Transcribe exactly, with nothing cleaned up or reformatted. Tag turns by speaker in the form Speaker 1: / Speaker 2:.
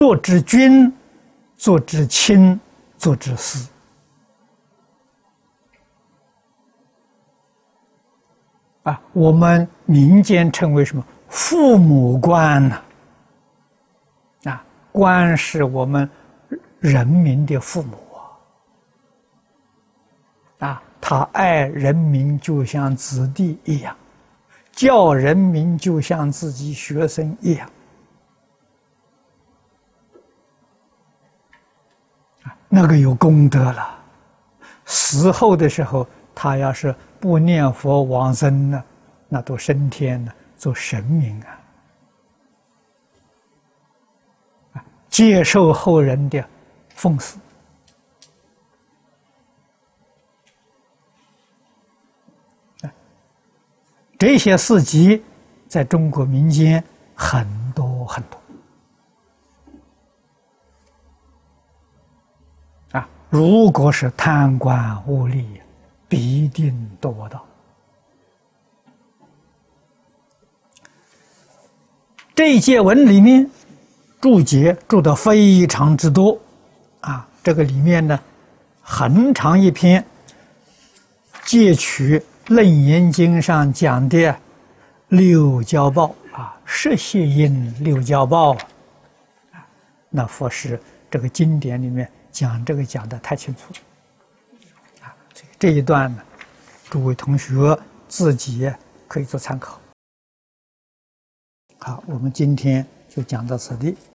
Speaker 1: 做之君，做之亲，做之师。啊，我们民间称为什么？父母官呢？啊，官是我们人民的父母啊！啊，他爱人民就像子弟一样，教人民就像自己学生一样。啊，那个有功德了。死后的时候，他要是不念佛往生呢，那都升天了，做神明啊！啊，接受后人的奉祀。啊，这些事迹在中国民间很多很多。啊，如果是贪官污吏，必定多到。这一节文里面注解注得非常之多，啊，这个里面呢，很长一篇，借取《楞严经》上讲的六交报啊，十谢因六交报啊，那佛是这个经典里面讲这个讲得太清楚了啊，所以这一段呢，诸位同学自己可以做参考。好，我们今天就讲到此地。